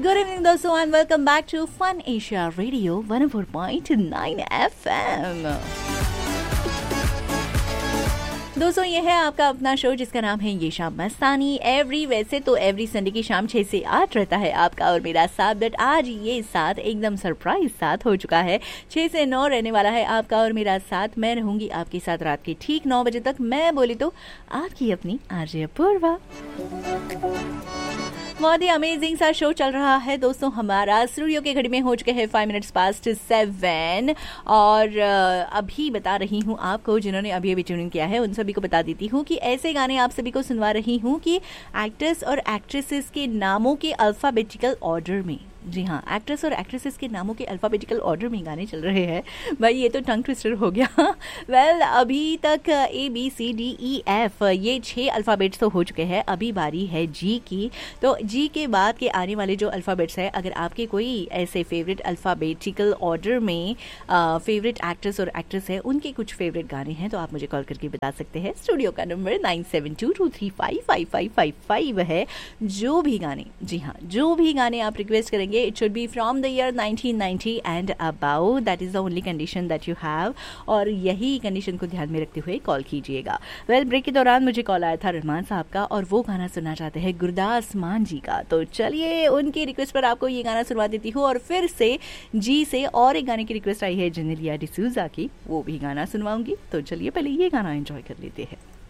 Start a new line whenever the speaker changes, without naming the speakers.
Good evening दोस्तों and welcome back to fun Asia radio 104.9 FM। दोस्तों ये है आपका अपना शो जिसका नाम है ये शाम मस्तानी। वैसे तो एवरी संडे की शाम 6 से 8 रहता है आपका और मेरा साथ, बट आज ये साथ एकदम सरप्राइज साथ हो चुका है। 6 से 9 रहने वाला है आपका और मेरा साथ। मैं रहूंगी आपके साथ रात के ठीक 9 बजे तक। मैं बोली तो आपकी अपनी आरजे अपूर्वा। बहुत ही अमेजिंग सा शो चल रहा है दोस्तों हमारा। स्टूडियो के घड़ी में हो चुके हैं 5 मिनट्स पास्ट 7 और अभी बता रही हूँ आपको, जिन्होंने अभी अभी ट्यूनिंग किया है उन सभी को बता देती हूँ कि ऐसे गाने आप सभी को सुनवा रही हूँ कि एक्टर्स और एक्ट्रेसेस के नामों के अल्फाबेटिकल ऑर्डर में। जी हाँ, एक्ट्रेस और एक्ट्रेसेस के नामों के अल्फाबेटिकल ऑर्डर में गाने चल रहे हैं। भाई ये तो टंग ट्विस्टर हो गया। वेल अभी तक ABCDEF ये 6 अल्फाबेट्स तो हो चुके हैं। अभी बारी है जी की। तो जी के बाद के आने वाले जो अल्फाबेट्स है, अगर आपके कोई ऐसे फेवरेट अल्फाबेटिकल ऑर्डर में फेवरेट एक्ट्रेस और एक्ट्रेस है, उनके कुछ फेवरेट गाने हैं तो आप मुझे कॉल करके बता सकते हैं। स्टूडियो का नंबर 9722355555 है। जो भी गाने, जी हाँ, जो भी गाने आप रिक्वेस्ट करेंगे, it should be from the year 1990 and above. That is the only condition that you have. और यही कंडीशन को ध्यान में रखते हुए कॉल कीजिएगा। वेल ब्रेक के दौरान मुझे कॉल आया था रहमान साहब का और वो गाना सुनना चाहते हैं गुरदास मान जी का। तो चलिए उनकी रिक्वेस्ट पर आपको ये गाना सुनवा देती हूँ। और फिर से जी से और एक गाने की रिक्वेस्ट आई है जेनेलिया डिसूजा की, वो भी गाना सुनवाऊंगी। तो चलिए पहले ये गाना एंजॉय कर लेते हैं।